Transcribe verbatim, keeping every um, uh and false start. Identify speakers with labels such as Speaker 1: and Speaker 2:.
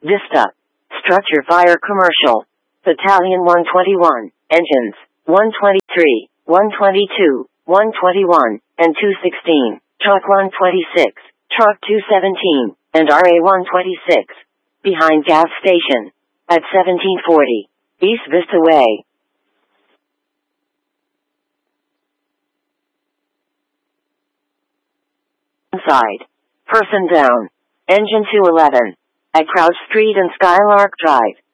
Speaker 1: Vista. Structure fire commercial. Battalion one twenty-one. Engines. one twenty-three, one twenty-two, one twenty-one, and two sixteen. Truck one twenty-six. Truck two seventeen. And R A one twenty-six. Behind gas station. At seventeen forty. East Vista Way. Inside. Person down. Engine two eleven. At Crouch Street and Skylark Drive.